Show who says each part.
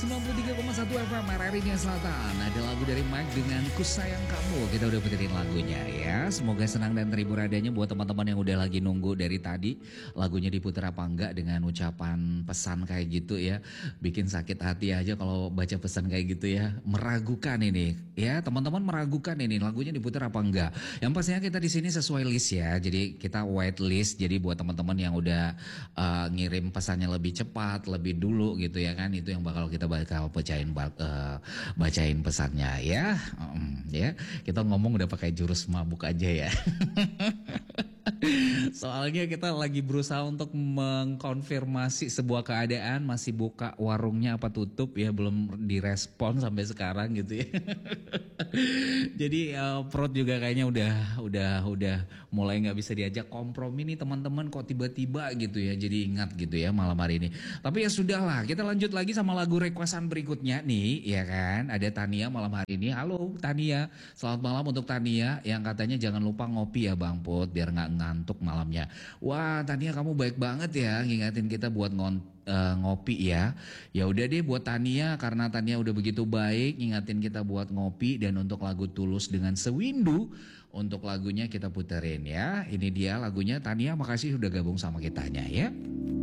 Speaker 1: 93,1 FM RRI Selatan. Ada lagu dari Mike dengan Ku Sayang Kamu. Kita udah puterin lagunya ya. Semoga senang dan terhibur adanya buat teman-teman yang udah lagi nunggu dari tadi. Lagunya diputar apa enggak dengan ucapan pesan kayak gitu ya. Bikin sakit hati aja kalau baca pesan kayak gitu ya. Meragukan ini ya, teman-teman meragukan ini lagunya diputar apa enggak. Yang pastinya kita di sini sesuai list ya. Jadi kita white list. Jadi buat teman-teman yang udah ngirim pesannya lebih cepat, lebih dulu gitu ya kan, itu yang bakal kita bacain pesannya ya. Ya, kita ngomong udah pakai jurus mabuk aja ya. Soalnya kita lagi berusaha untuk mengkonfirmasi sebuah keadaan, masih buka warungnya apa tutup ya, belum direspon sampai sekarang gitu ya. Jadi perut juga kayaknya udah mulai nggak bisa diajak kompromi nih teman-teman, kok tiba-tiba gitu ya. Jadi ingat gitu ya malam hari ini. Tapi ya sudahlah, kita lanjut lagi sama lagu requestan berikutnya nih ya kan. Ada Tania malam hari ini. Halo Tania, selamat malam untuk Tania yang katanya jangan lupa ngopi ya Bang Put biar nggak ngantuk malamnya. Wah Tania, kamu baik banget ya ngingatin kita buat ngopi ya. Ya udah deh buat Tania, karena Tania udah begitu baik ngingatin kita buat ngopi. Dan untuk lagu Tulus dengan Sewindu, untuk lagunya kita puterin ya. Ini dia lagunya. Tania makasih sudah gabung sama kitanya ya.